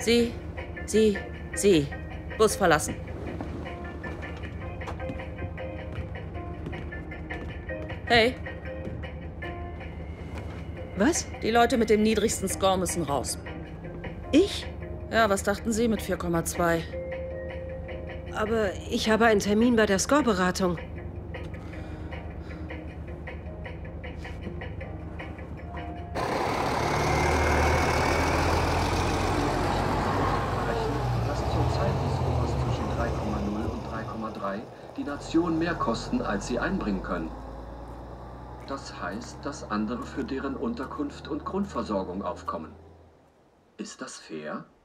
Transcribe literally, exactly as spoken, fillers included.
Sie, Sie, Sie. Bus verlassen. Hey. Was? Die Leute mit dem niedrigsten Score müssen raus. Ich? Ja, was dachten Sie mit vier Komma zwei? Aber ich habe einen Termin bei der Score-Beratung. Dass zurzeit die Scores zwischen drei Komma null und drei Komma drei die Nation mehr kosten, als sie einbringen können. Das heißt, dass andere für deren Unterkunft und Grundversorgung aufkommen. Ist das fair?